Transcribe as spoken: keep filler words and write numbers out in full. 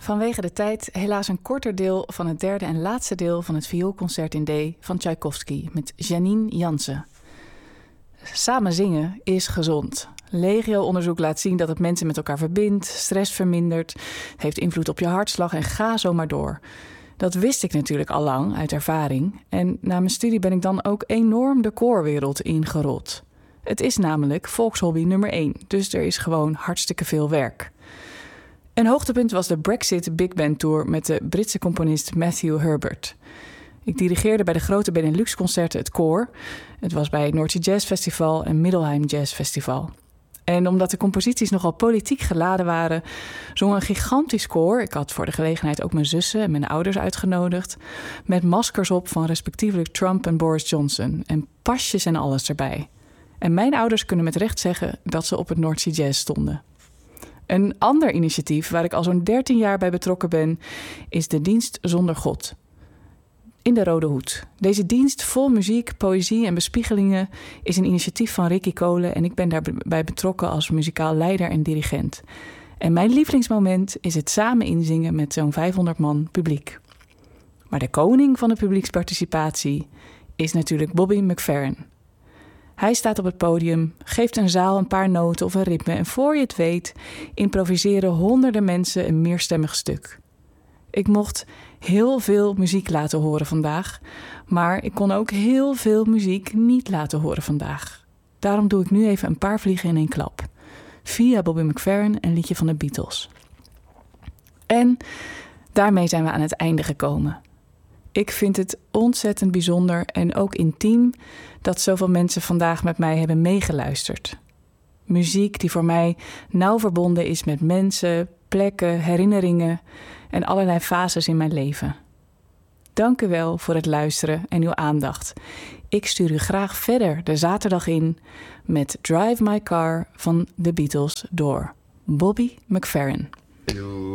Vanwege de tijd helaas een korter deel van het derde en laatste deel van het vioolconcert in D van Tchaikovsky met Janine Jansen. Samen zingen is gezond. Legio-onderzoek laat zien dat het mensen met elkaar verbindt, stress vermindert, heeft invloed op je hartslag en ga zo maar door. Dat wist ik natuurlijk al lang uit ervaring en na mijn studie ben ik dan ook enorm de koorwereld ingerold. Het is namelijk volkshobby nummer één, dus er is gewoon hartstikke veel werk. Een hoogtepunt was de Brexit Big Band Tour met de Britse componist Matthew Herbert. Ik dirigeerde bij de grote Benelux-concerten het koor. Het was bij het Noordzee Jazz Festival en Middelheim Jazz Festival. En omdat de composities nogal politiek geladen waren, zong een gigantisch koor. Ik had voor de gelegenheid ook mijn zussen en mijn ouders uitgenodigd, met maskers op van respectievelijk Trump en Boris Johnson en pasjes en alles erbij. En mijn ouders kunnen met recht zeggen dat ze op het Noordzee Jazz stonden. Een ander initiatief waar ik al zo'n dertien jaar bij betrokken ben, is de Dienst Zonder God. In de Rode Hoed. Deze dienst vol muziek, poëzie en bespiegelingen is een initiatief van Ricky Kolen en ik ben daarbij betrokken als muzikaal leider en dirigent. En mijn lievelingsmoment is het samen inzingen met zo'n vijfhonderd man publiek. Maar de koning van de publieksparticipatie is natuurlijk Bobby McFerrin. Hij staat op het podium, geeft een zaal een paar noten of een ritme en voor je het weet improviseren honderden mensen een meerstemmig stuk. Ik mocht heel veel muziek laten horen vandaag, maar ik kon ook heel veel muziek niet laten horen vandaag. Daarom doe ik nu even een paar vliegen in één klap. Via Bobby McFerrin, een liedje van de Beatles. En daarmee zijn we aan het einde gekomen. Ik vind het ontzettend bijzonder en ook intiem dat zoveel mensen vandaag met mij hebben meegeluisterd. Muziek die voor mij nauw verbonden is met mensen, plekken, herinneringen en allerlei fases in mijn leven. Dank u wel voor het luisteren en uw aandacht. Ik stuur u graag verder de zaterdag in met Drive My Car van The Beatles door Bobby McFerrin.